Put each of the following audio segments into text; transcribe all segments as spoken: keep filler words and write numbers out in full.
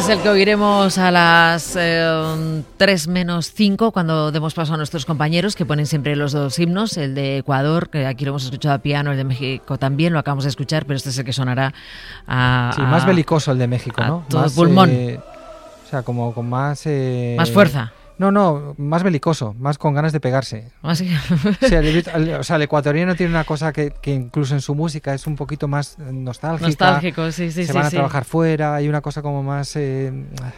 es el que oiremos a las eh, tres menos cinco, cuando demos paso a nuestros compañeros, que ponen siempre los dos himnos, el de Ecuador, que aquí lo hemos escuchado a piano, el de México también, lo acabamos de escuchar, pero este es el que sonará a... Sí, más belicoso el de México, ¿no? Todo más, pulmón. Eh, o sea, como con más... Eh, más fuerza. No, no, más belicoso, más con ganas de pegarse. Más... Sí, el, el, o sea, el ecuatoriano tiene una cosa que, que incluso en su música es un poquito más nostálgica. Nostálgico, sí, sí, Se sí. van a sí. trabajar fuera, hay una cosa como más, eh,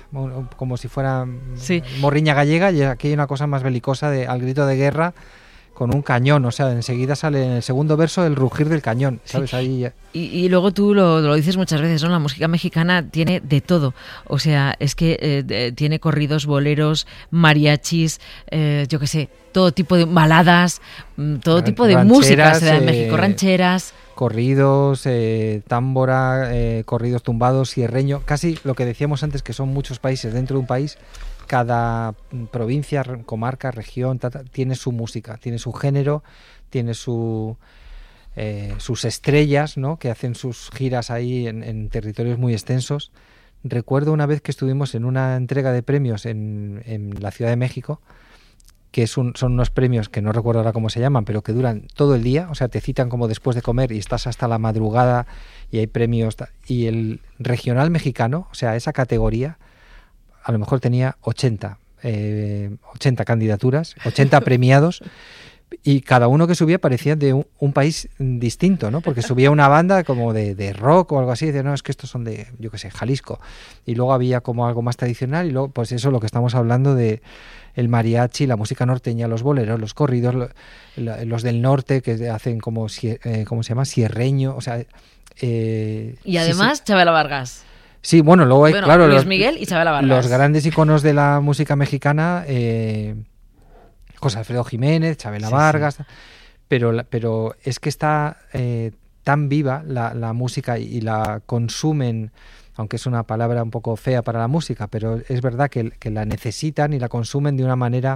como si fuera sí. morriña gallega, y aquí hay una cosa más belicosa de al grito de guerra con un cañón, o sea, enseguida sale en el segundo verso el rugir del cañón, ¿sabes? Sí. Ahí ya... y, y luego tú lo, lo dices muchas veces, ¿no? La música mexicana tiene de todo, o sea, es que eh, de, tiene corridos, boleros, mariachis, eh, yo qué sé, todo tipo de baladas, todo Ran- tipo de música se da en México, eh, rancheras... corridos, eh, támbora, eh, corridos tumbados, sierreño, casi lo que decíamos antes, que son muchos países dentro de un país. Cada provincia, comarca, región, tata, tiene su música, tiene su género, tiene su, eh, sus estrellas, ¿no? Que hacen sus giras ahí en, en territorios muy extensos. Recuerdo una vez que estuvimos en una entrega de premios en, en la Ciudad de México, que es un, son unos premios que no recuerdo ahora cómo se llaman, pero que duran todo el día, o sea, te citan como después de comer y estás hasta la madrugada y hay premios. Y el regional mexicano, o sea, esa categoría, a lo mejor tenía ochenta, eh, ochenta candidaturas, ochenta premiados, y cada uno que subía parecía de un, un país distinto, ¿no? Porque subía una banda como de, de rock o algo así, y decía, no, es que estos son de, yo qué sé, Jalisco. Y luego había como algo más tradicional, y luego, pues eso, lo que estamos hablando de el mariachi, la música norteña, los boleros, los corridos, los, los del norte, que hacen como, eh, ¿cómo se llama? Sierreño, o sea... Eh, y además, sí, sí. Chabela Vargas. Sí, bueno, luego hay, bueno, claro, Luis los, Miguel y Chabela Vargas. Los grandes iconos de la música mexicana, eh, José Alfredo Jiménez, Chabela sí, Vargas, sí. Pero, pero es que está eh, tan viva la, la música y, y la consumen, aunque es una palabra un poco fea para la música, pero es verdad que, que la necesitan y la consumen de una manera...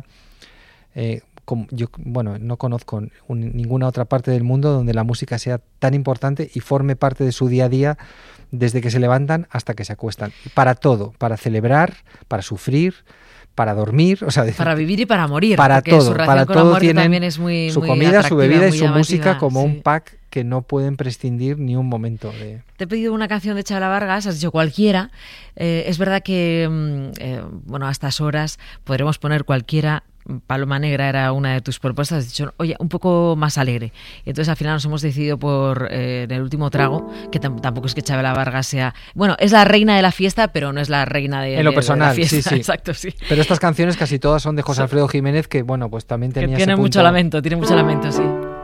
Eh, como yo, bueno, no conozco un, ninguna otra parte del mundo donde la música sea tan importante y forme parte de su día a día desde que se levantan hasta que se acuestan. Para todo, para celebrar, para sufrir, para dormir, o sea, decir, para vivir y para morir. Para porque todo, su para con la todo tienen también es muy, su muy comida, su bebida y su llamativa, música como sí. un pack que no pueden prescindir ni un momento de... Te he pedido una canción de Chabela Vargas, has dicho cualquiera. Eh, es verdad que, eh, bueno, a estas horas podremos poner cualquiera. Paloma Negra era una de tus propuestas, has dicho, oye, un poco más alegre. Entonces al final nos hemos decidido por eh, en el último trago, que t- tampoco es que Chabela Vargas sea... Bueno, es la reina de la fiesta, pero no es la reina de, en lo de, personal, de la fiesta. Sí, sí. Exacto, sí. Pero estas canciones casi todas son de José Alfredo Jiménez, que bueno, pues también tenía que tiene ese punto... mucho lamento, tiene mucho lamento, sí.